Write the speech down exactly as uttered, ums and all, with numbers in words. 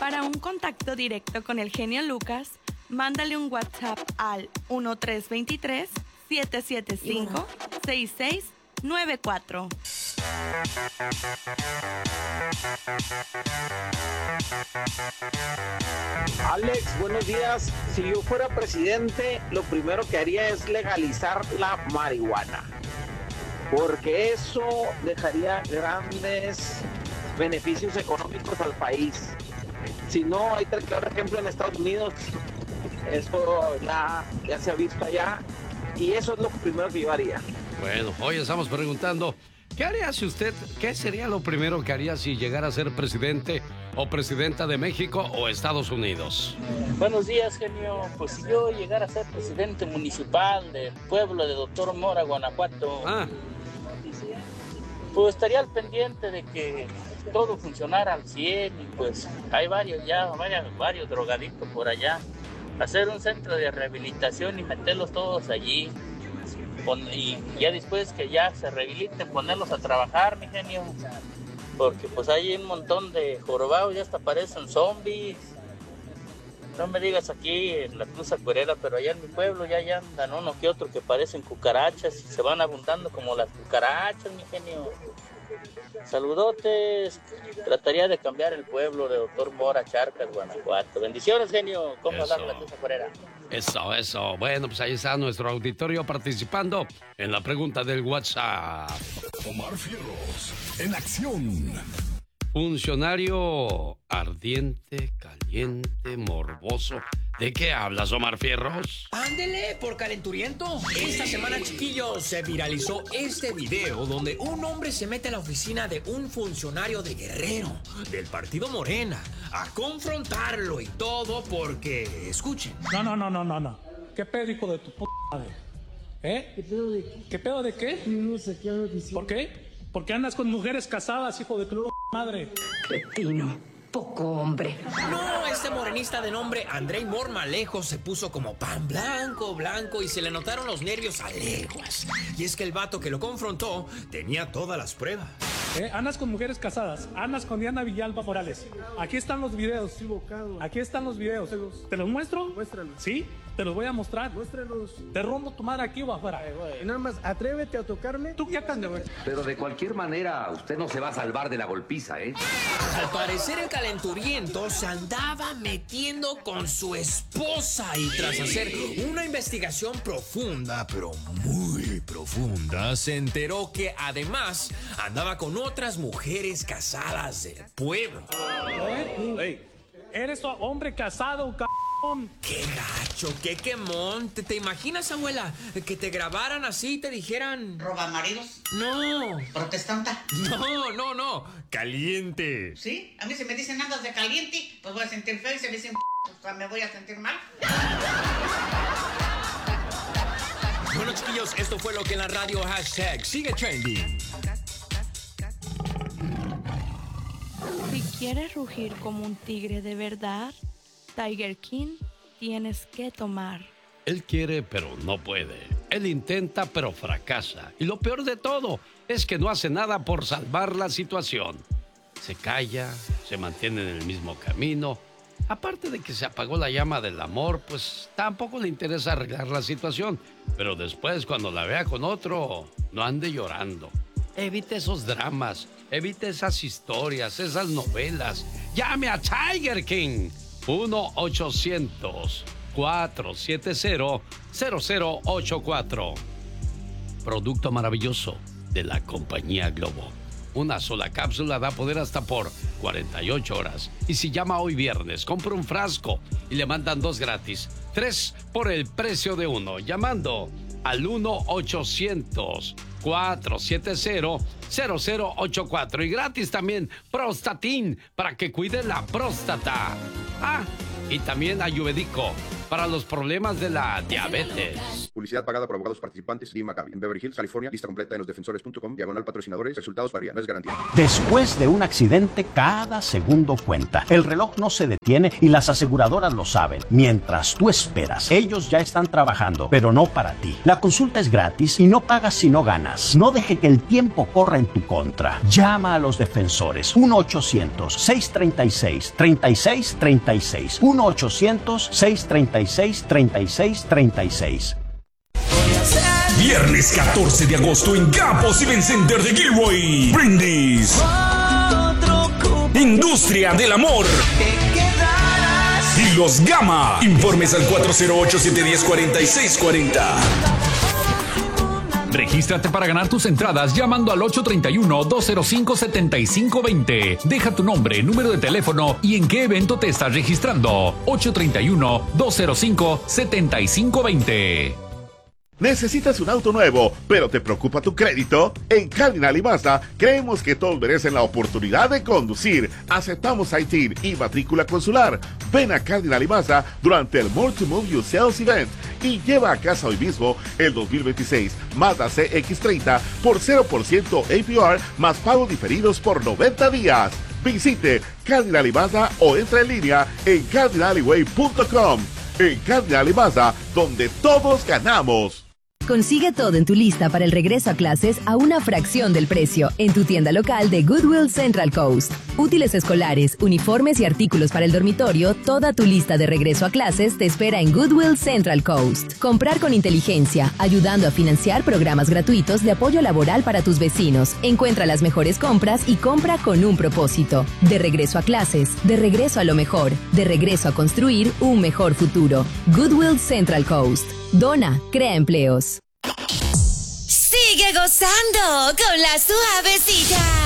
Para un contacto directo con el genio Lucas, mándale un WhatsApp al uno tres dos tres, siete siete cinco, seis seis nueve cuatro. Alex, buenos días. Si yo fuera presidente, lo primero que haría es legalizar la marihuana, porque eso dejaría grandes beneficios económicos al país. Si no, hay tal claro ejemplo en Estados Unidos, eso ya, ya se ha visto allá, y eso es lo primero que yo haría. Bueno, hoy estamos preguntando, ¿qué haría si usted, qué sería lo primero que haría si llegara a ser presidente o presidenta de México o Estados Unidos? Buenos días, genio. Pues si yo llegara a ser presidente municipal del pueblo de Doctor Mora, Guanajuato, ah. pues estaría al pendiente de que todo funcionara al cien, y pues hay varios ya, varios, varios drogaditos por allá. Hacer un centro de rehabilitación y meterlos todos allí. Y ya después que ya se rehabiliten, ponerlos a trabajar, mi genio, porque pues hay un montón de jorobados, ya hasta parecen zombies. No me digas aquí en la Cruz Acuarela, pero allá en mi pueblo ya, ya andan uno que otro que parecen cucarachas y se van abundando como las cucarachas, mi genio. Saludotes. Trataría de cambiar el pueblo de Doctor Mora, Charcas, Guanajuato. Bendiciones, genio. ¿Cómo andar en la Cruz Acuarela? Eso, eso. Bueno, pues ahí está nuestro auditorio participando en la pregunta del WhatsApp. Omar Fierros, en acción. Funcionario ardiente, caliente, morboso. ¿De qué hablas, Omar Fierros? Ándele, por calenturiento. Esta semana, chiquillos, se viralizó este video donde un hombre se mete a la oficina de un funcionario de Guerrero, del partido Morena, a confrontarlo y todo porque, escuchen. No, no, no, no, no, no. ¿Qué pedo, hijo de tu puta madre? ¿Eh? ¿Qué pedo de qué? ¿Qué pedo de qué? No sé qué ando diciendo. ¿Por qué? Porque andas con mujeres casadas, hijo de tu madre. Cretino. Poco hombre. No, este morenista de nombre Andrei Mormalejo se puso como pan blanco, blanco y se le notaron los nervios a leguas. Y es que el vato que lo confrontó tenía todas las pruebas. ¿Eh? Andas con mujeres casadas, andas con Diana Villalba Morales. Aquí están los videos. Aquí están los videos. ¿Te los muestro? Muéstralos. ¿Sí? Te los voy a mostrar. Muéstralos. Te rompo tu madre aquí o afuera. Y nada más, atrévete a tocarme. Tú ya cande, güey. Pero de cualquier manera, usted no se va a salvar de la golpiza, ¿eh? Al parecer el calenturiento se andaba metiendo con su esposa y tras hacer una investigación profunda, pero muy profunda, se enteró que además andaba con otras mujeres casadas del pueblo. ¿Eh? Hey. ¿Eres hombre casado, cabrón? ¡Qué gacho, qué quemón! ¿Te, ¿Te imaginas, abuela, que te grabaran así y te dijeran... ¿Robamaridos? No. ¿Protestanta? No, no, no. Caliente. ¿Sí? A mí si me dicen andas de caliente, pues voy a sentir feo, y si me dicen pues me voy a sentir mal. Bueno, chiquillos, esto fue lo que en la radio hashtag sigue trending. Si quieres rugir como un tigre de verdad, Tiger King, tienes que tomar. Él quiere, pero no puede. Él intenta, pero fracasa. Y lo peor de todo es que no hace nada por salvar la situación. Se calla, se mantiene en el mismo camino. Aparte de que se apagó la llama del amor, pues tampoco le interesa arreglar la situación. Pero después, cuando la vea con otro, no ande llorando. Evite esos dramas, evite esas historias, esas novelas. Llame a Tiger King. uno ochocientos, cuatro siete cero, cero cero ocho cuatro. Producto maravilloso de la compañía Globo. Una sola cápsula da poder hasta por cuarenta y ocho horas. Y si llama hoy viernes, compra un frasco y le mandan dos gratis. Tres por el precio de uno. Llamando al uno ochocientos, cuatro siete cero, cero cero ocho cuatro. Y gratis también Prostatin para que cuide la próstata. Ah, y también Ayurvédico para los problemas de la diabetes. Publicidad pagada por abogados participantes y Maccabi. En Beverly Hills, California. Lista completa en los defensores punto com. Diagonal patrocinadores. Resultados varían. No es garantía. Después de un accidente, cada segundo cuenta. El reloj no se detiene y las aseguradoras lo saben. Mientras tú esperas, ellos ya están trabajando, pero no para ti. La consulta es gratis y no pagas si no ganas. No deje que el tiempo corra en tu contra. Llama a los defensores. uno ochocientos, seiscientos treinta y seis, treinta y seis treinta y seis. uno ochocientos, seiscientos treinta y seis, treinta y seis treinta y seis. Viernes catorce de agosto en Gapos Event Center de Gilroy. Brindis. Industria del Amor. Y los Gama. Informes al cuatro cero ocho, siete uno cero, cuatro seis cuatro cero. Regístrate para ganar tus entradas llamando al ocho tres uno, dos cero cinco, siete cinco dos cero. Deja tu nombre, número de teléfono y en qué evento te estás registrando. ocho tres uno, dos cero cinco, siete cinco dos cero. ¿Necesitas un auto nuevo, pero te preocupa tu crédito? En Cardinal y Mazda creemos que todos merecen la oportunidad de conducir. Aceptamos I T I N y matrícula consular. Ven a Cardinal y Mazda durante el More to Move You Sales Event y lleva a casa hoy mismo el dos mil veintiséis Mazda C X treinta por cero por ciento A P R más pagos diferidos por noventa días. Visite Cardinal y Mazda o entra en línea en cardinal y way punto com. En Cardinal y Mazda, donde todos ganamos. Consigue todo en tu lista para el regreso a clases a una fracción del precio en tu tienda local de Goodwill Central Coast. Útiles escolares, uniformes y artículos para el dormitorio, toda tu lista de regreso a clases te espera en Goodwill Central Coast. Comprar con inteligencia, ayudando a financiar programas gratuitos de apoyo laboral para tus vecinos. Encuentra las mejores compras y compra con un propósito. De regreso a clases, de regreso a lo mejor, de regreso a construir un mejor futuro. Goodwill Central Coast. Dona, crea empleos. Sigue gozando con la suavecita.